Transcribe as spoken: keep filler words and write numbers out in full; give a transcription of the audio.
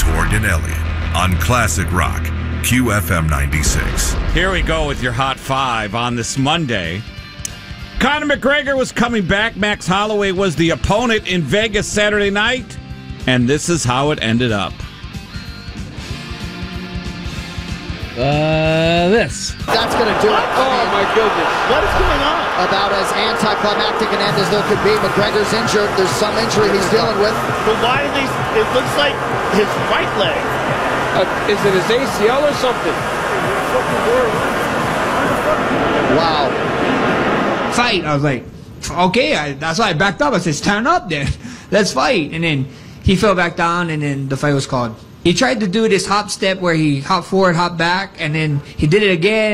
Torginelli on Classic Rock, Q F M ninety-six. Here we go with your Hot Five on this Monday. Conor McGregor was coming back. Max Holloway was the opponent in Vegas Saturday night. And this is how it ended up. Uh, this. That's going to do it. Oh, I mean, my goodness. What is going on? About as anticlimactic an end as there could be. McGregor's injured. There's some injury he's dealing with. But why do they... It looks like his right leg. Uh, is it his A C L or something? Wow. Fight. I was like, okay. I, that's why I backed up. I said, turn up there. Let's fight. And then he fell back down, and then the fight was called. He tried to do this hop step where he hop forward, hop back, and then he did it again.